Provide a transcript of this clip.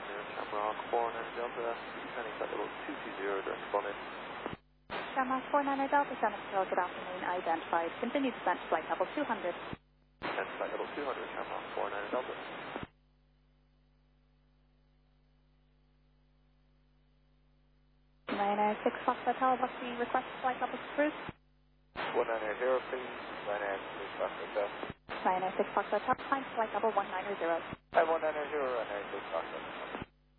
Shamrock 49 Delta, descending flight level 220, direct responding. Shamrock 49 Delta, San Francisco, good afternoon, identified. Continue descent to flight level 200. Descent to flight level 200, Shamrock 49 Delta. 906 Foxtrot Hotel, what's the request flight level to cruise? 1980, please. 906 Foxtrot Hotel. 906 Foxtrot Hotel, climb to flight level 190. Hi, 190, 906 Foxtrot.